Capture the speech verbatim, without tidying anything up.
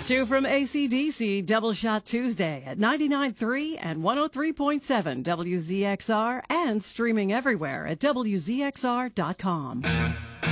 Two from A C D C, Double Shot Tuesday at ninety-nine point three and one oh three point seven W Z X R and streaming everywhere at W Z X R dot com.